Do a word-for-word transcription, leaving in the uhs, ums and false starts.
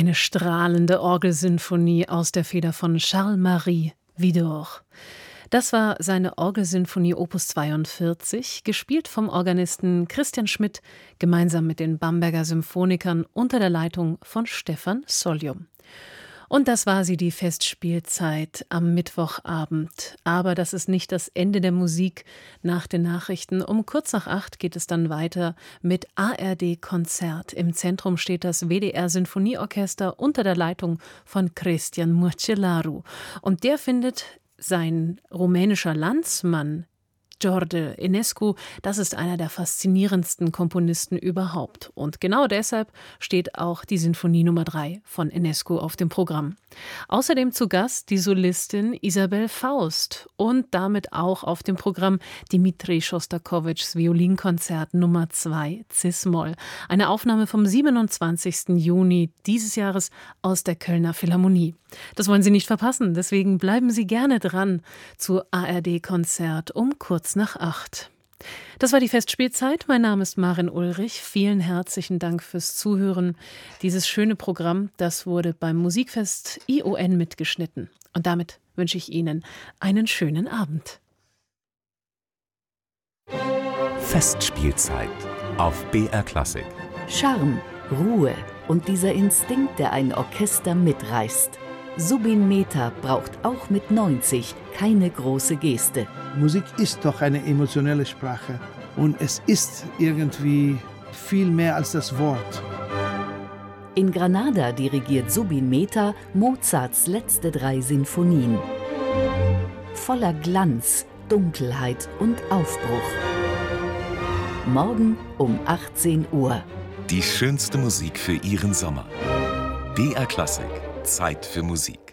Eine strahlende Orgelsinfonie aus der Feder von Charles-Marie Widor. Das war seine Orgelsinfonie Opus zweiundvierzig, gespielt vom Organisten Christian Schmidt, gemeinsam mit den Bamberger Symphonikern unter der Leitung von Stefan Soljum. Und das war sie, die Festspielzeit am Mittwochabend. Aber das ist nicht das Ende der Musik nach den Nachrichten. Um kurz nach acht geht es dann weiter mit A R D-Konzert. Im Zentrum steht das W D R-Sinfonieorchester unter der Leitung von Cristian Murcielaru. Und der findet, sein rumänischer Landsmann George Enescu, das ist einer der faszinierendsten Komponisten überhaupt. Und genau deshalb steht auch die Sinfonie Nummer drei von Enescu auf dem Programm. Außerdem zu Gast die Solistin Isabel Faust und damit auch auf dem Programm Dmitri Schostakowitschs Violinkonzert Nummer zwei Cis-Moll. Eine Aufnahme vom siebenundzwanzigsten Juni dieses Jahres aus der Kölner Philharmonie. Das wollen Sie nicht verpassen, deswegen bleiben Sie gerne dran zu A R D-Konzert um kurz nach acht. Das war die Festspielzeit. Mein Name ist Maren Ulrich. Vielen herzlichen Dank fürs Zuhören. Dieses schöne Programm, das wurde beim Musikfest I O N mitgeschnitten. Und damit wünsche ich Ihnen einen schönen Abend. Festspielzeit auf B R Klassik. Charme, Ruhe und dieser Instinkt, der ein Orchester mitreißt. Subin Mehta braucht auch mit neunzig keine große Geste. Musik ist doch eine emotionelle Sprache und es ist irgendwie viel mehr als das Wort. In Granada dirigiert Subin Mehta Mozarts letzte drei Sinfonien. Voller Glanz, Dunkelheit und Aufbruch. Morgen um achtzehn Uhr. Die schönste Musik für Ihren Sommer. B R Klassik. Zeit für Musik.